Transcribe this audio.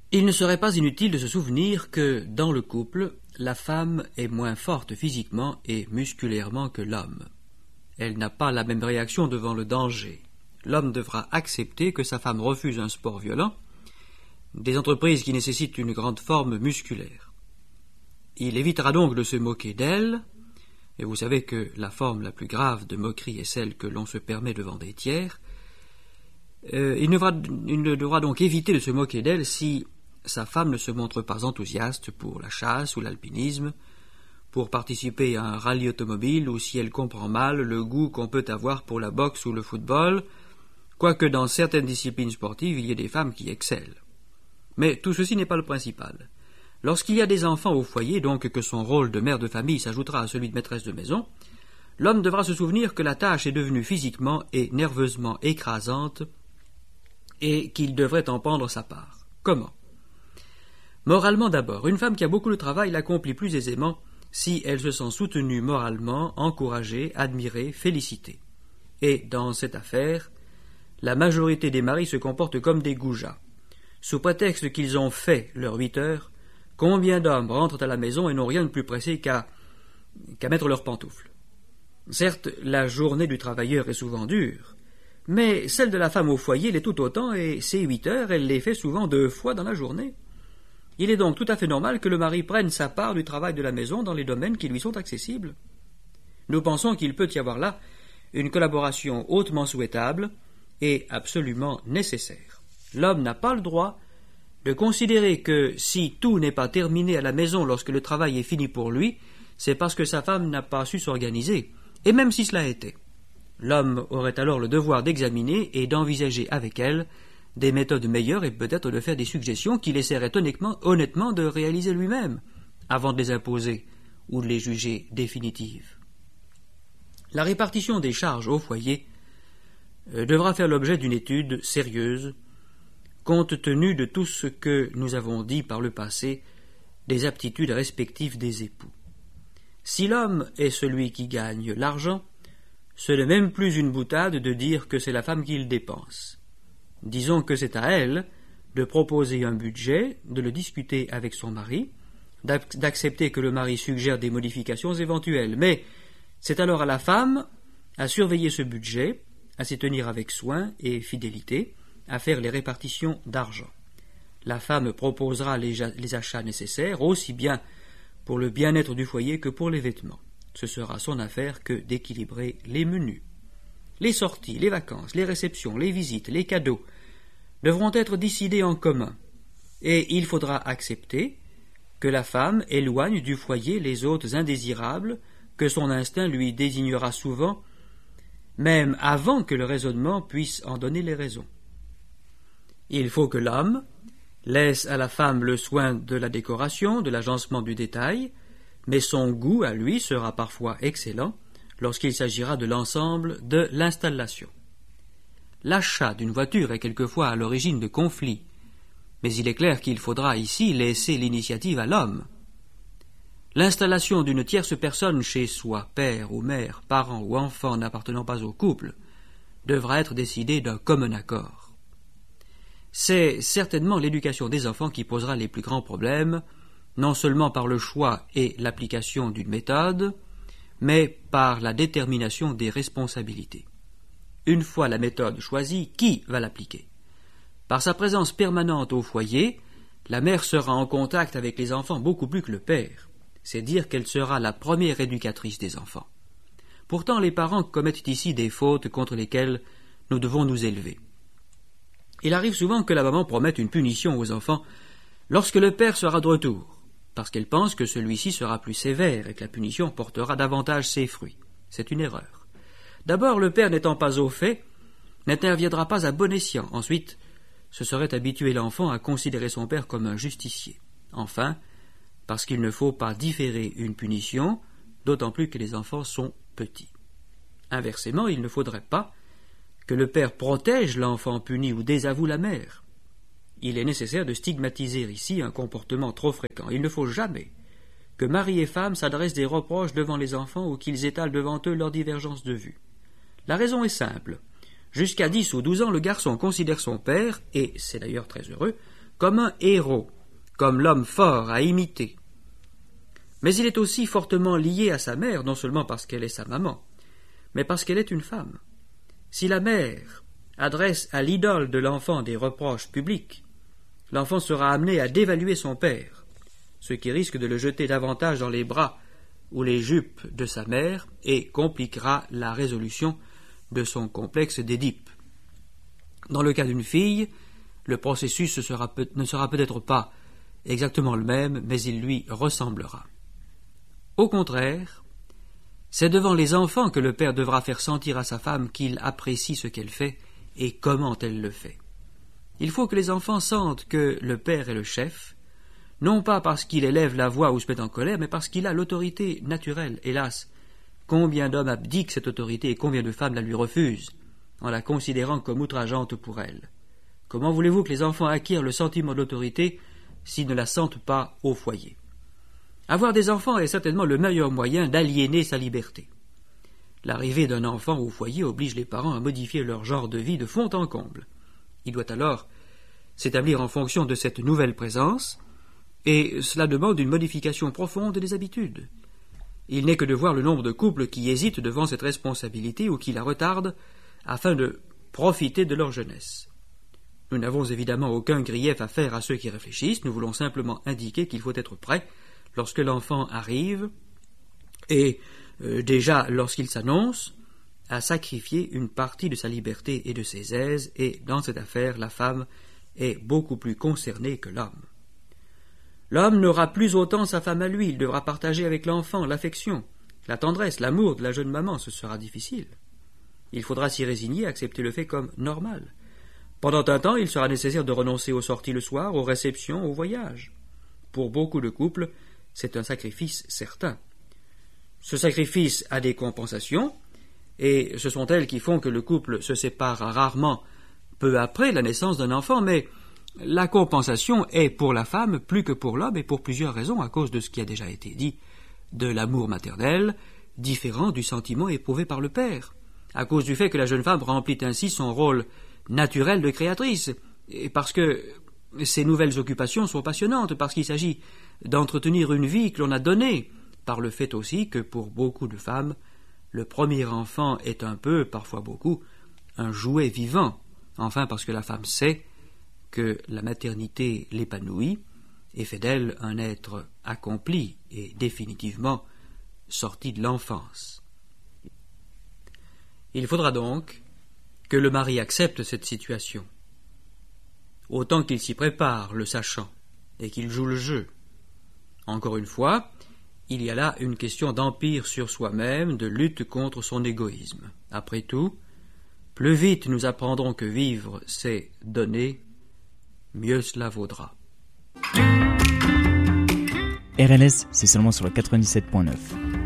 Il ne serait pas inutile de se souvenir que, dans le couple, la femme est moins forte physiquement et musculairement que l'homme. Elle n'a pas la même réaction devant le danger. L'homme devra accepter que sa femme refuse un sport violent, des entreprises qui nécessitent une grande forme musculaire. Il évitera donc de se moquer d'elle, et vous savez que la forme la plus grave de moquerie est celle que l'on se permet devant des tiers. Il devra donc éviter de se moquer d'elle si sa femme ne se montre pas enthousiaste pour la chasse ou l'alpinisme, pour participer à un rallye automobile, ou si elle comprend mal le goût qu'on peut avoir pour la boxe ou le football, quoique dans certaines disciplines sportives il y ait des femmes qui excellent. Mais tout ceci n'est pas le principal. Lorsqu'il y a des enfants au foyer, donc que son rôle de mère de famille s'ajoutera à celui de maîtresse de maison, l'homme devra se souvenir que la tâche est devenue physiquement et nerveusement écrasante et qu'il devrait en prendre sa part. Comment? Moralement d'abord, une femme qui a beaucoup de travail l'accomplit plus aisément si elle se sent soutenue moralement, encouragée, admirée, félicitée. Et dans cette affaire, la majorité des maris se comportent comme des goujats. Sous prétexte qu'ils ont fait leurs 8 heures, combien d'hommes rentrent à la maison et n'ont rien de plus pressé qu'à mettre leurs pantoufles? Certes, la journée du travailleur est souvent dure, mais celle de la femme au foyer l'est tout autant, et ces 8 heures, elle les fait souvent 2 fois dans la journée. Il est donc tout à fait normal que le mari prenne sa part du travail de la maison dans les domaines qui lui sont accessibles. Nous pensons qu'il peut y avoir là une collaboration hautement souhaitable et absolument nécessaire. L'homme n'a pas le droit de considérer que si tout n'est pas terminé à la maison lorsque le travail est fini pour lui, c'est parce que sa femme n'a pas su s'organiser, et même si cela était. L'homme aurait alors le devoir d'examiner et d'envisager avec elle des méthodes meilleures et peut-être de faire des suggestions qu'il essaierait honnêtement de réaliser lui-même, avant de les imposer ou de les juger définitives. La répartition des charges au foyer devra faire l'objet d'une étude sérieuse, compte tenu de tout ce que nous avons dit par le passé des aptitudes respectives des époux. Si l'homme est celui qui gagne l'argent, ce n'est même plus une boutade de dire que c'est la femme qui le dépense. Disons que c'est à elle de proposer un budget, de le discuter avec son mari, d'accepter que le mari suggère des modifications éventuelles, mais c'est alors à la femme à surveiller ce budget, à s'y tenir avec soin et fidélité, à faire les répartitions d'argent. La femme proposera les achats nécessaires, aussi bien pour le bien-être du foyer que pour les vêtements. Ce sera son affaire que d'équilibrer les menus. Les sorties, les vacances, les réceptions, les visites, les cadeaux devront être décidés en commun, et il faudra accepter que la femme éloigne du foyer les hôtes indésirables que son instinct lui désignera souvent, même avant que le raisonnement puisse en donner les raisons. Il faut que l'homme laisse à la femme le soin de la décoration, de l'agencement du détail, mais son goût à lui sera parfois excellent lorsqu'il s'agira de l'ensemble de l'installation. L'achat d'une voiture est quelquefois à l'origine de conflits, mais il est clair qu'il faudra ici laisser l'initiative à l'homme. L'installation d'une tierce personne chez soi, père ou mère, parent ou enfant n'appartenant pas au couple, devra être décidée d'un commun accord. C'est certainement l'éducation des enfants qui posera les plus grands problèmes, non seulement par le choix et l'application d'une méthode, mais par la détermination des responsabilités. Une fois la méthode choisie, qui va l'appliquer? Par sa présence permanente au foyer, la mère sera en contact avec les enfants beaucoup plus que le père. C'est dire qu'elle sera la première éducatrice des enfants. Pourtant, les parents commettent ici des fautes contre lesquelles nous devons nous élever. Il arrive souvent que la maman promette une punition aux enfants lorsque le père sera de retour, parce qu'elle pense que celui-ci sera plus sévère et que la punition portera davantage ses fruits. C'est une erreur. D'abord, le père n'étant pas au fait, n'interviendra pas à bon escient. Ensuite, ce serait habituer l'enfant à considérer son père comme un justicier. Enfin, parce qu'il ne faut pas différer une punition, d'autant plus que les enfants sont petits. Inversement, il ne faudrait pas que le père protège l'enfant puni ou désavoue la mère. Il est nécessaire de stigmatiser ici un comportement trop fréquent. Il ne faut jamais que mari et femme s'adressent des reproches devant les enfants ou qu'ils étalent devant eux leurs divergences de vue. La raison est simple. Jusqu'à 10 ou 12 ans, le garçon considère son père, et c'est d'ailleurs très heureux, comme un héros, comme l'homme fort à imiter. Mais il est aussi fortement lié à sa mère, non seulement parce qu'elle est sa maman, mais parce qu'elle est une femme. Si la mère adresse à l'idole de l'enfant des reproches publics, l'enfant sera amené à dévaluer son père, ce qui risque de le jeter davantage dans les bras ou les jupes de sa mère et compliquera la résolution de son complexe d'Édipe. Dans le cas d'une fille, le processus ne sera peut-être pas exactement le même, mais il lui ressemblera. Au contraire, c'est devant les enfants que le père devra faire sentir à sa femme qu'il apprécie ce qu'elle fait et comment elle le fait. Il faut que les enfants sentent que le père est le chef, non pas parce qu'il élève la voix ou se met en colère, mais parce qu'il a l'autorité naturelle. Hélas, combien d'hommes abdiquent cette autorité et combien de femmes la lui refusent, en la considérant comme outrageante pour elles. Comment voulez-vous que les enfants acquièrent le sentiment d'autorité s'ils ne la sentent pas au foyer? Avoir des enfants est certainement le meilleur moyen d'aliéner sa liberté. L'arrivée d'un enfant au foyer oblige les parents à modifier leur genre de vie de fond en comble. Il doit alors s'établir en fonction de cette nouvelle présence, et cela demande une modification profonde des habitudes. Il n'est que de voir le nombre de couples qui hésitent devant cette responsabilité ou qui la retardent afin de profiter de leur jeunesse. Nous n'avons évidemment aucun grief à faire à ceux qui réfléchissent, nous voulons simplement indiquer qu'il faut être prêt lorsque l'enfant arrive, et déjà lorsqu'il s'annonce, à sacrifier une partie de sa liberté et de ses aises, et dans cette affaire, la femme est beaucoup plus concernée que l'homme. L'homme n'aura plus autant sa femme à lui, il devra partager avec l'enfant l'affection, la tendresse, l'amour de la jeune maman, ce sera difficile. Il faudra s'y résigner, accepter le fait comme normal. Pendant un temps, il sera nécessaire de renoncer aux sorties le soir, aux réceptions, aux voyages. Pour beaucoup de couples, c'est un sacrifice certain. Ce sacrifice a des compensations, et ce sont elles qui font que le couple se sépare rarement peu après la naissance d'un enfant, mais la compensation est pour la femme plus que pour l'homme, et pour plusieurs raisons, à cause de ce qui a déjà été dit, de l'amour maternel, différent du sentiment éprouvé par le père, à cause du fait que la jeune femme remplit ainsi son rôle naturel de créatrice, et parce que ces nouvelles occupations sont passionnantes, parce qu'il s'agit d'entretenir une vie que l'on a donnée, par le fait aussi que pour beaucoup de femmes, le premier enfant est un peu, parfois beaucoup, un jouet vivant, enfin parce que la femme sait que la maternité l'épanouit et fait d'elle un être accompli et définitivement sorti de l'enfance. Il faudra donc que le mari accepte cette situation, autant qu'il s'y prépare, le sachant, et qu'il joue le jeu. Encore une fois, il y a là une question d'empire sur soi-même, de lutte contre son égoïsme. Après tout, plus vite nous apprendrons que vivre, c'est donner, mieux cela vaudra. RLS, c'est seulement sur le 97.9.